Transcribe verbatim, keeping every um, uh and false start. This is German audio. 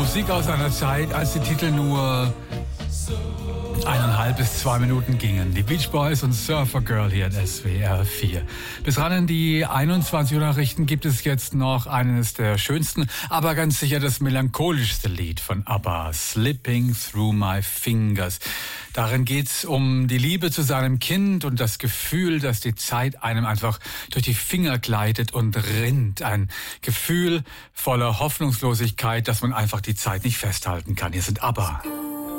Musik aus einer Zeit, als die Titel nur eineinhalb bis zwei Minuten gingen. Die Beach Boys und Surfer Girl hier in S W R vier. Bis ran in die einundzwanzig Uhr Nachrichten gibt es jetzt noch eines der schönsten, aber ganz sicher das melancholischste Lied von ABBA, Slipping Through My Fingers. Darin geht's um die Liebe zu seinem Kind und das Gefühl, dass die Zeit einem einfach durch die Finger gleitet und rinnt. Ein Gefühl voller Hoffnungslosigkeit, dass man einfach die Zeit nicht festhalten kann. Hier sind ABBA.